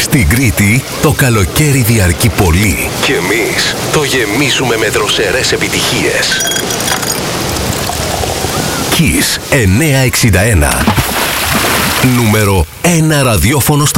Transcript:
Στην Κρήτη το καλοκαίρι διαρκεί πολύ και εμείς το γεμίζουμε με δροσερές επιτυχίες. Kiss 961. Νούμερο 1 ραδιόφωνο στο